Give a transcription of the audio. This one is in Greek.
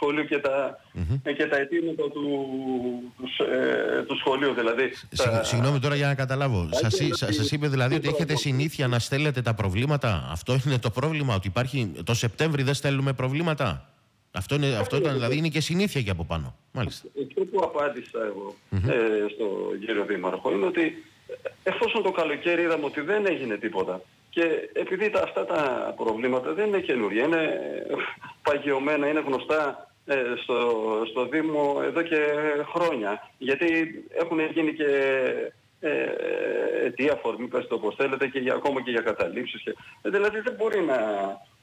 σχολείου και τα αιτήματα του σχολείου. Δηλαδή, Συγγνώμη τώρα για να καταλάβω. Σας είπε δηλαδή ότι έχετε συνήθεια να στέλνετε τα προβλήματα. Αυτό είναι το πρόβλημα, ότι υπάρχει το Σεπτέμβρη δεν στέλνουμε προβλήματα. Αυτό ήταν, δηλαδή είναι και συνήθεια και από πάνω. Μάλιστα. Αυτό που απάντησα εγώ στον κύριο Δήμαρχο είναι ότι εφόσον το καλοκαίρι είδαμε ότι δεν έγινε τίποτα και επειδή αυτά τα προβλήματα δεν είναι καινούργια, είναι παγιωμένα, είναι γνωστά στο Δήμο εδώ και χρόνια, γιατί έχουν γίνει και αιτία αφορμή, πες το όπως θέλετε, και ακόμα και για καταλήψεις. Δηλαδή δεν μπορεί